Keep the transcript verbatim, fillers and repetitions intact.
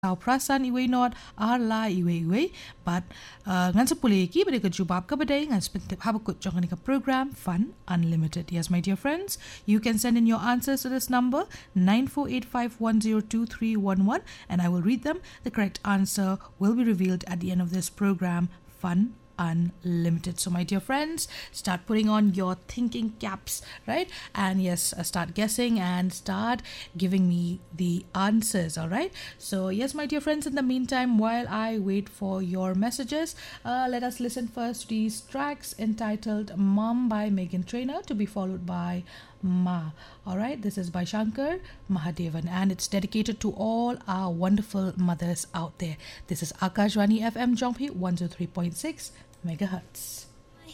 Sao prasan iwe not arla iwe iwe but uh, ngan sepule ki bade ke jubab ka bade ngan spentip habakut jangan ka program Fun Unlimited. Yes, my dear friends, you can send in your answers to this number nine four eight five one zero two three one one and I will read them. The correct answer will be revealed at the end of this program Fun Unlimited. So my dear friends, start putting on your thinking caps, right? And yes, uh, start guessing and start giving me the answers, all right? So yes, my dear friends, in the meantime, while I wait for your messages, uh, let us listen first to these tracks entitled Mom by Megan Trainor, to be followed by Ma. All right, this is by Shankar Mahadevan and it's dedicated to all our wonderful mothers out there. This is Akashvani F M Jompi one oh three point six megahertz.